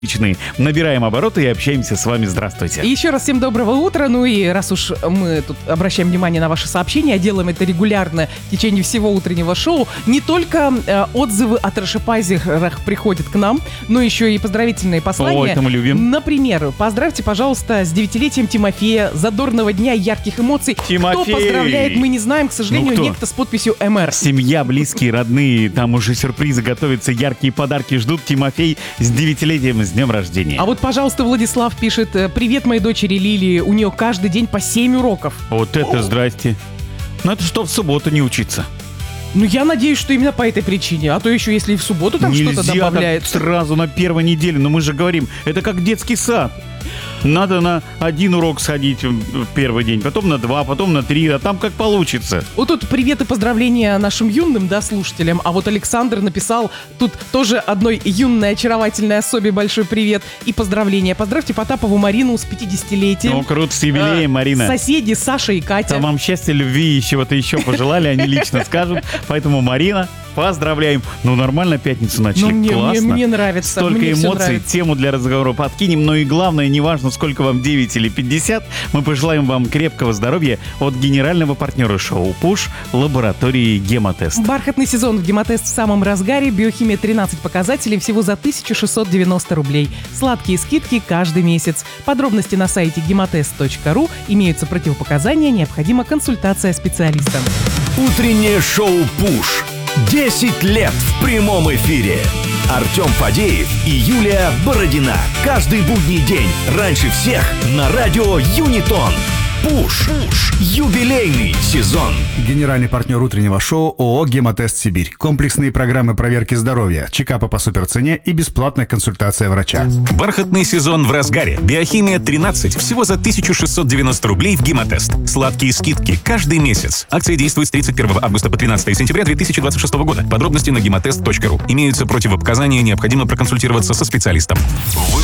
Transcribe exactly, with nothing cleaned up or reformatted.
Набираем обороты и общаемся с вами. Здравствуйте. И еще раз всем доброго утра. Ну и раз уж мы тут обращаем внимание на ваши сообщения, делаем это регулярно в течение всего утреннего шоу, не только э, отзывы о трэшепайзерах приходят к нам, но еще и поздравительные послания. Ой, это мы любим. Например, поздравьте, пожалуйста, с девятилетием Тимофея, задорного дня и ярких эмоций. Тимофей! Кто поздравляет, мы не знаем, к сожалению, Ну, некто с подписью эм эр. Семья, близкие, родные, там уже сюрпризы готовятся, яркие подарки ждут. Тимофей с девятилетием, с днем рождения. А вот, пожалуйста, Владислав пишет: привет моей дочери Лилии, у нее каждый день по семь уроков. Вот это здрасте. Ну это что, в субботу не учиться? Ну, я надеюсь, что именно по этой причине. А то еще, если и в субботу там что-то Нельзя добавляют. так сразу на первой неделе. Но мы же говорим, это как детский сад. Надо на один урок сходить в первый день, потом на два, потом на три, а там как получится. Вот тут привет и поздравления нашим юным, да, слушателям. А вот Александр написал тут тоже одной юной очаровательной особе большой привет и поздравления. Поздравьте Потапову Марину с пятидесятилетием. Ну, круто, с юбилеем, А, Марина. Соседи Саша и Катя. Там вам счастья, любви и чего-то еще пожелали, они лично скажут. Поэтому, Марина, поздравляем. Ну, нормально пятницу начали, Ну, мне, классно. мне, мне нравится. Столько мне всё эмоций, нравится. тему для разговора подкинем. Но и главное, неважно, сколько вам, девять или пятьдесят, мы пожелаем вам крепкого здоровья от генерального партнера шоу «Пуш» лаборатории «Гемотест». Бархатный сезон в Гемотест в самом разгаре. Биохимия тринадцать показателей всего за тысяча шестьсот девяносто рублей. Сладкие скидки каждый месяц. Подробности на сайте гемотест точка ру. Имеются противопоказания, необходима консультация специалиста. Утреннее шоу «Пуш». десять лет в прямом эфире. Артем Фадеев и Юлия Бородина. Каждый будний день раньше всех на радио Юнитон. Пуш. Пуш. Юбилейный сезон. Генеральный партнер утреннего шоу ООО «Гемотест Сибирь». Комплексные программы проверки здоровья, чекапы по суперцене и бесплатная консультация врача. Бархатный сезон в разгаре. Биохимия тринадцать всего за тысяча шестьсот девяносто рублей в Гемотест. Сладкие скидки каждый месяц. Акция действует с тридцать первого августа по тринадцатое сентября две тысячи двадцать шестого года. Подробности на гемотест точка ру. Имеются противопоказания, необходимо проконсультироваться со специалистом.